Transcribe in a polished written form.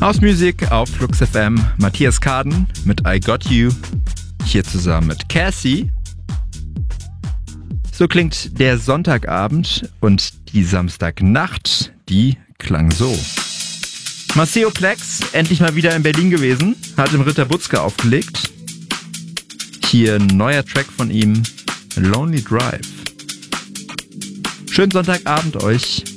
House Music auf Flux FM. Matthias Kaden mit I Got You. Hier zusammen mit Cassie. So klingt der Sonntagabend und die Samstagnacht, die klang so. Maceo Plex, endlich mal wieder in Berlin gewesen, hat im Ritter Butzke aufgelegt. Hier ein neuer Track von ihm, Lonely Drive. Schönen Sonntagabend euch.